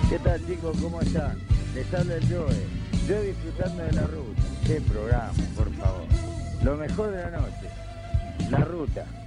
¿Qué tal, chicos? ¿Cómo están? Les habla el Joe. Yo disfrutando de la ruta. Qué programa, por favor. Lo mejor de la noche. La ruta.